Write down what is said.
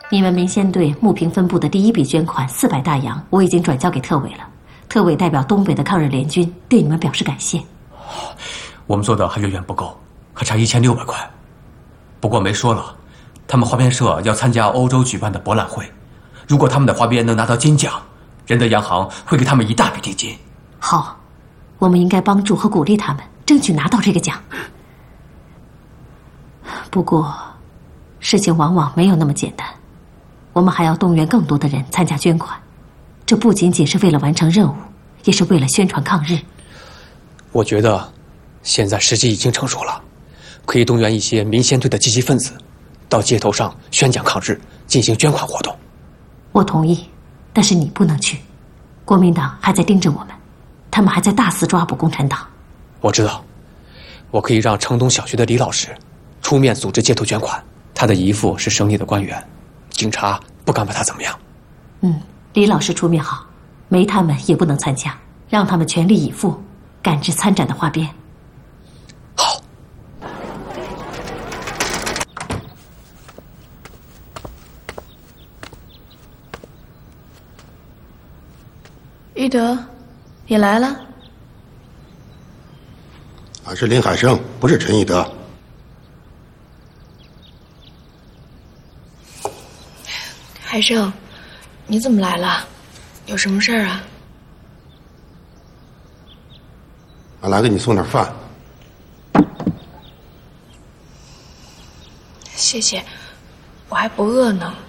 你们民先队牟平分部的第一笔捐款400大洋，我已经转交给特委了。特委代表东北的抗日联军对你们表示感谢。 我们做的还远远不够，还差1600块。不过没说了，他们花边社要参加欧洲举办的博览会，如果他们的花边能拿到金奖，仁德洋行会给他们一大笔定金。 好，我们应该帮助和鼓励他们，争取拿到这个奖。不过，事情往往没有那么简单，我们还要动员更多的人参加捐款。这不仅仅是为了完成任务，也是为了宣传抗日。 我觉得，现在时机已经成熟了，可以动员一些民先队的积极分子，到街头上宣讲抗日，进行捐款活动。 我同意，但是你不能去。国民党还在盯着我们，他们还在大肆抓捕共产党。 我知道，我可以让城东小学的李老师出面组织街头捐款。他的姨父是省里的官员，警察不敢把他怎么样。 李老师出面好，没他们也不能参加，让他们全力以赴赶制参展的花边。 好。 玉德，你来了。 俺是林海生，不是陈义德。 海生，你怎么来了？有什么事儿啊？ 俺来给你送点饭。 谢谢，我还不饿呢。